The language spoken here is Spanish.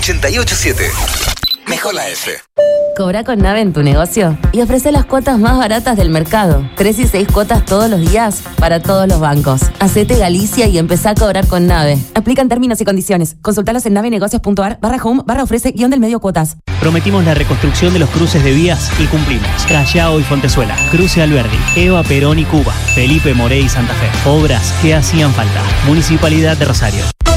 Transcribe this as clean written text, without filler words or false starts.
987. Mejor la F. Cobra con Nave en tu negocio y ofrece las cuotas más baratas del mercado. 3 y 6 cuotas todos los días para todos los bancos. Hacete Galicia y empezá a cobrar con Nave. Aplican términos y condiciones. Consultalos en navenegocios.ar/home/ofrece-del-medio cuotas. Prometimos la reconstrucción de los cruces de vías y cumplimos. Callao y Fontezuela, Cruce Alberdi, Eva Perón y Cuba, Felipe Morey y Santa Fe. Obras que hacían falta. Municipalidad de Rosario.